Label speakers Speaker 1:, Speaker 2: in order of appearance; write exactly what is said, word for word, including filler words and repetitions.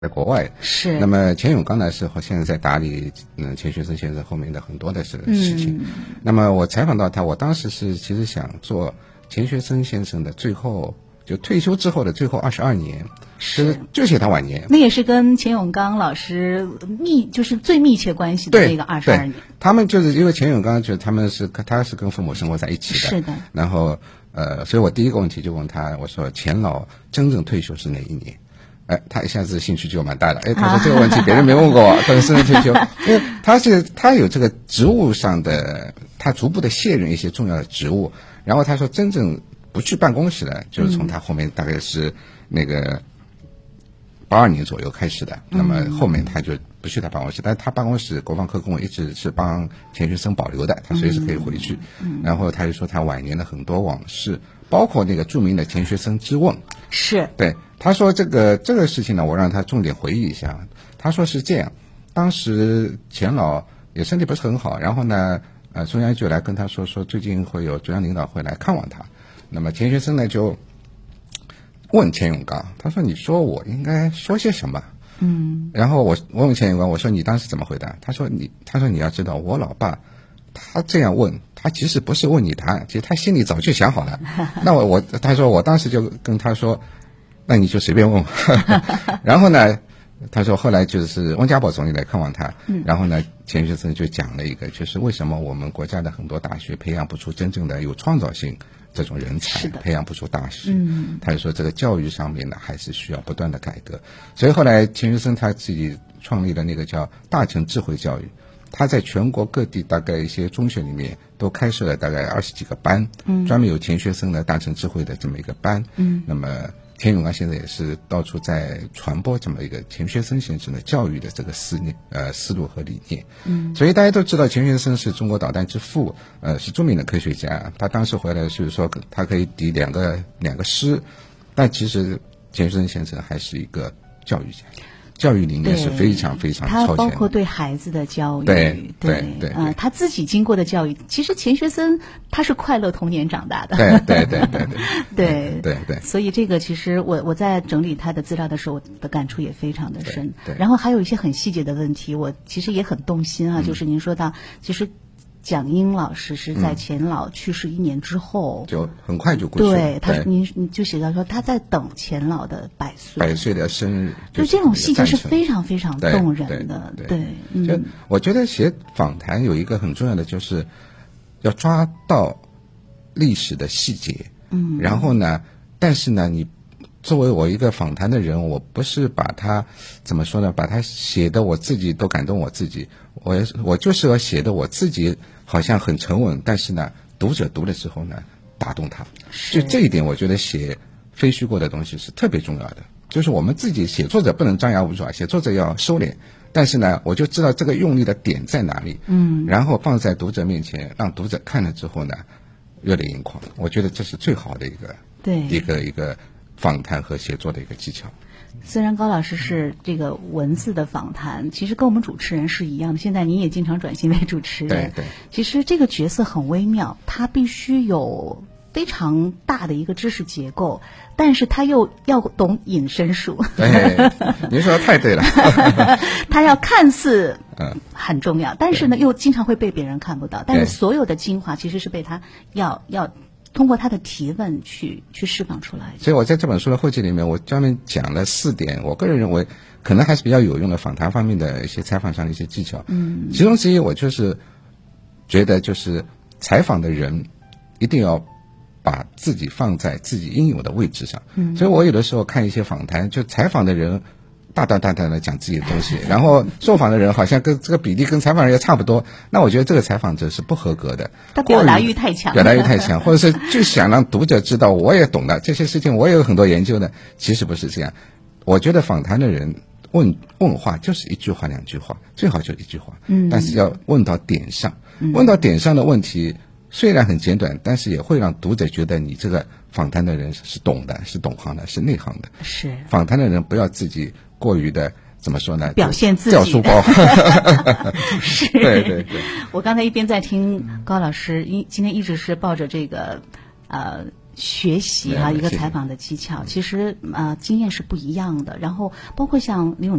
Speaker 1: 在国外。
Speaker 2: 是。
Speaker 1: 那么钱永刚呢是现在在打理嗯钱学森先生后面的很多的事事情。嗯、那么我采访到他，我当时是其实想做钱学森先生的最后就退休之后的最后二十二年，
Speaker 2: 是
Speaker 1: 就写他晚年。
Speaker 2: 那也是跟钱永刚老师密就是最密切关系的那个二十二年。
Speaker 1: 他们就是因为钱永刚就是他们是他是跟父母生活在一起的。
Speaker 2: 是的。
Speaker 1: 然后呃，所以我第一个问题就问他，我说钱老真正退休是哪一年？哎，他一下子兴趣就蛮大的。哎，他说这个问题别人没问过我，他说真正退休，因为他是他有这个职务上的，他逐步的卸任一些重要的职务，然后他说真正不去办公室的，就是从他后面大概是那个八二年左右开始的。嗯、那么后面他就不去他办公室，但是他办公室国防科工一直是帮钱学森保留的，他随时可以回去。嗯、然后他就说他晚年的很多往事，包括那个著名的钱学森之问。
Speaker 2: 是。
Speaker 1: 对，他说这个这个事情呢，我让他重点回忆一下。他说是这样，当时钱老也身体不是很好，然后呢，呃，中央就来跟他说说最近会有中央领导会来看望他。那么钱学森呢就问钱永刚，他说你说我应该说些什么？嗯，然后我我问钱永刚，我说你当时怎么回答？他说你他说你要知道，我老爸他这样问，他其实不是问你答案，其实他心里早就想好了。那我我他说我当时就跟他说，那你就随便问。然后呢，他说后来就是温家宝总理来看望他，嗯、然后呢，钱学森就讲了一个，就是为什么我们国家的很多大学培养不出真正的有创造性这种人才，培养不出大师。嗯、他就说这个教育上面呢，还是需要不断的改革。所以后来钱学森他自己创立了那个叫大成智慧教育。他在全国各地大概一些中学里面都开设了大概二十几个班，嗯，专门有钱学森的大成智慧的这么一个班，嗯，那么钱永刚现在也是到处在传播这么一个钱学森先生的教育的这个思念呃思路和理念，嗯，所以大家都知道钱学森是中国导弹之父，呃，是著名的科学家，他当时回来就是说他可以抵两个两个师，但其实钱学森先生还是一个教育家。教育理念是非常非常超前的，
Speaker 2: 他包括对孩子的教育，
Speaker 1: 对对对
Speaker 2: 啊、呃，他自己经过的教育，其实钱学森他是快乐童年长大的，
Speaker 1: 对对对对
Speaker 2: 对对
Speaker 1: 对对，
Speaker 2: 所以这个其实我我在整理他的资料的时候，我的感触也非常的深。
Speaker 1: 对，
Speaker 2: 然后还有一些很细节的问题，我其实也很动心啊，嗯、就是您说到，其实。蒋英老师是在钱老去世一年之后，
Speaker 1: 嗯、就很快就过去了。
Speaker 2: 对，他您你就写到说他在等钱老的百岁，
Speaker 1: 百岁的生日，
Speaker 2: 就这种细节是非常非常动人的。
Speaker 1: 对，
Speaker 2: 对对嗯、
Speaker 1: 就我觉得写访谈有一个很重要的，就是要抓到历史的细节。嗯，然后呢，但是呢，你作为我一个访谈的人，我不是把它怎么说呢？把它写的我自己都感动我自己，我我就是要写的我自己好像很沉稳，但是呢，读者读了之后呢，打动他。就这一点，我觉得写非虚构的东西是特别重要的。就是我们自己写作者不能张牙舞爪，写作者要收敛，但是呢，我就知道这个用力的点在哪里，嗯，然后放在读者面前，让读者看了之后呢，热泪盈眶。我觉得这是最好的一个，
Speaker 2: 对，
Speaker 1: 一个一个。访谈和写作的一个技巧。
Speaker 2: 虽然高老师是这个文字的访谈，其实跟我们主持人是一样的。现在您也经常转型为主持人，
Speaker 1: 对对。
Speaker 2: 其实这个角色很微妙，他必须有非常大的一个知识结构，但是他又要懂隐身术。
Speaker 1: 对，您说的太对了。
Speaker 2: 他要看似很重要，但是呢，又经常会被别人看不到。但是所有的精华其实是被他要要。通过他的提问去去释放出来。
Speaker 1: 所以我在这本书的后记里面，我专门讲了四点，我个人认为可能还是比较有用的访谈方面的一些采访上的一些技巧。嗯，其中之一我就是觉得，就是采访的人一定要把自己放在自己应有的位置上。嗯，所以我有的时候看一些访谈，就采访的人大大大大的讲自己的东西，然后受访的人好像跟这个比例跟采访人也差不多，那我觉得这个采访者是不合格的。
Speaker 2: 他表达欲太强，
Speaker 1: 表达欲太强，或者是就想让读者知道我也懂的这些事情，我也有很多研究的，其实不是这样。我觉得访谈的人问问话就是一句话两句话，最好就一句话，嗯，但是要问到点上，嗯、问到点上的问题虽然很简短，但是也会让读者觉得你这个访谈的人是懂的，是懂行的，是内行的。
Speaker 2: 是访
Speaker 1: 谈的人不要自己过于的怎么说呢？
Speaker 2: 表现自己
Speaker 1: 掉书包。
Speaker 2: 是，
Speaker 1: 对对对。
Speaker 2: 我刚才一边在听高老师，一今天一直是抱着这个呃学习哈、啊、一个采访的技巧，其实呃经验是不一样的。然后包括像李永